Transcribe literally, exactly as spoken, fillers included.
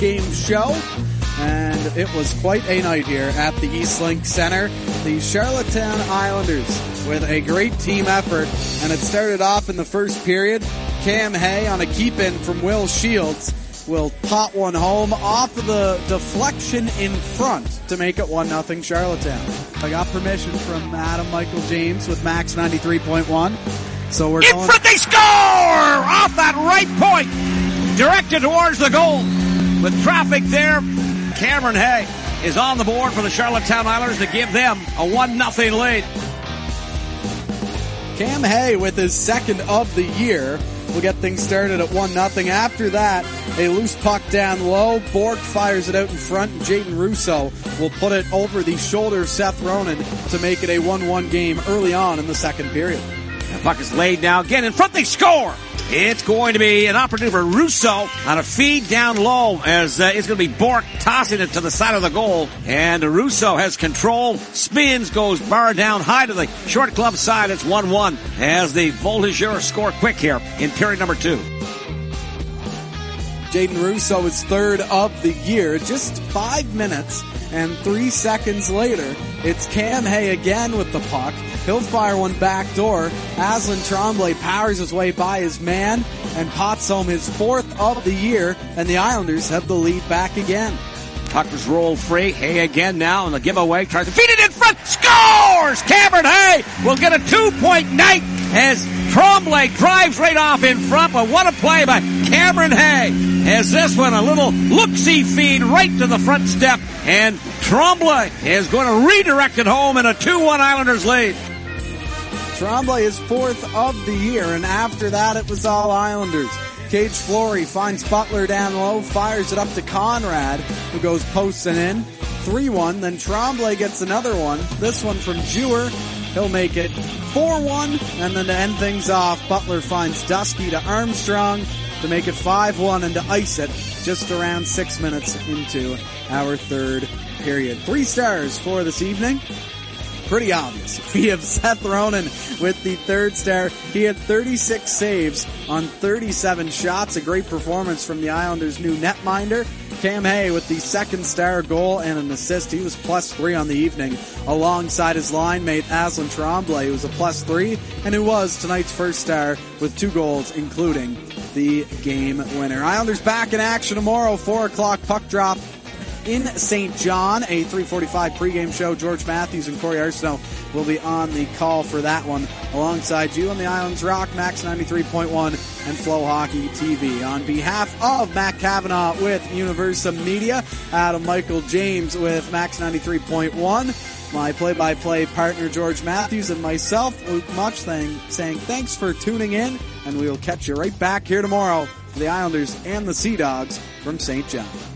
game show, and it was quite a night here at the Eastlink Center. The Charlottetown Islanders with a great team effort, and it started off in the first period. Cam Hay on a keep-in from Will Shields will pot one home off of the deflection in front to make it one nothing Charlottetown. I got permission from Adam Michael James with Max ninety-three point one. So we're in going front, they score off that right point, directed towards the goal. With traffic there, Cameron Hay is on the board for the Charlottetown Islanders to give them a one nothing lead. Cam Hay with his second of the year will get things started at one nothing. After that, a loose puck down low. Bork fires it out in front, and Jayden Russo will put it over the shoulder of Seth Ronan to make it a one one game early on in the second period. The puck is laid now. Again in front, they score. It's going to be an opportunity for Russo on a feed down low, as uh, it's going to be Bork tossing it to the side of the goal. And Russo has control, spins, goes bar down high to the short club side. It's one one as the Voltigeurs score quick here in period number two. Jayden Russo is third of the year. Just five minutes and three seconds later, it's Cam Hay again with the puck. He'll fire one back door. Aslan Tremblay powers his way by his man and pots home his fourth of the year, and the Islanders have the lead back again. Puck is rolled free. Hay again now on the giveaway. Tries to feed it in front. Scores! Cameron Hay will get a two-point night as Tremblay drives right off in front. But what a play by Cameron Hay. As this one, a little look-see feed right to the front step. And Tremblay is going to redirect it home in a two one Islanders lead. Tremblay is fourth of the year, and after that it was all Islanders. Cage Flory finds Butler down low, fires it up to Conrad, who goes posting in. three one, then Tremblay gets another one. This one from Jewer. He'll make it four one, and then to end things off, Butler finds Dusky to Armstrong to make it five one and to ice it just around six minutes into our third period. Three stars for this evening. Pretty obvious. We have Seth Ronan with the third star. He had thirty-six saves on thirty-seven shots. A great performance from the Islanders' new netminder. Cam Hay with the second star goal and an assist. He was plus three on the evening alongside his line mate Aslan Tremblay, who was a plus three and who was tonight's first star with two goals, including the game winner. Islanders back in action tomorrow, four o'clock puck drop in Saint John, a three forty-five pregame show. George Matthews and Corey Arsenault will be on the call for that one alongside you on the Islands Rock, Max ninety-three point one, and Flow Hockey T V. On behalf of Matt Cavanaugh with Universa Media, Adam Michael James with Max ninety-three point one, my play-by-play partner George Matthews, and myself, Luke Much, saying, saying thanks for tuning in, and we will catch you right back here tomorrow for the Islanders and the Sea Dogs from Saint John.